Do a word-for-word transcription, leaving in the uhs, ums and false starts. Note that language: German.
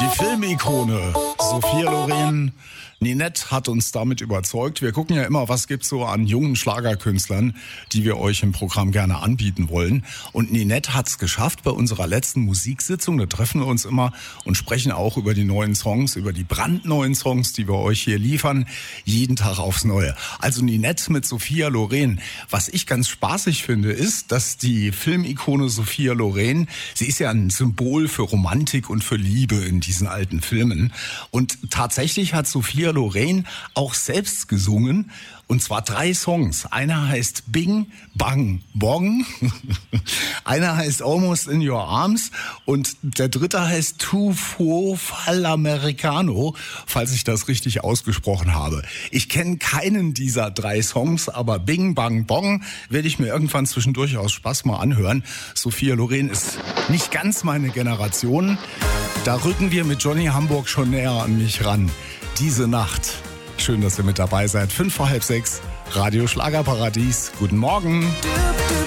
Die Filmikone Sophia Loren, Ninette hat uns damit überzeugt. Wir gucken ja immer, was gibt's so an jungen Schlagerkünstlern, die wir euch im Programm gerne anbieten wollen. Und Ninette hat's geschafft bei unserer letzten Musiksitzung. Da treffen wir uns immer und sprechen auch über die neuen Songs, über die brandneuen Songs, die wir euch hier liefern, jeden Tag aufs Neue. Also Ninette mit Sophia Loren. Was ich ganz spaßig finde, ist, dass die Filmikone Sophia Loren, sie ist ja ein Symbol für Romantik und für Liebe in diesen alten Filmen. Und tatsächlich hat Sophia Loren auch selbst gesungen, und zwar drei Songs. Einer heißt Bing Bang Bong, einer heißt Almost in Your Arms und der dritte heißt Tu Fo Fal Americano, falls ich das richtig ausgesprochen habe. Ich kenne keinen dieser drei Songs, aber Bing Bang Bong werde ich mir irgendwann zwischendurch aus Spaß mal anhören. Sophia Loren ist nicht ganz meine Generation. Da rücken wir mit Johnny Hamburg schon näher an mich ran. Diese Nacht. Schön, dass ihr mit dabei seid. Fünf vor halb sechs. Radio Schlagerparadies. Guten Morgen.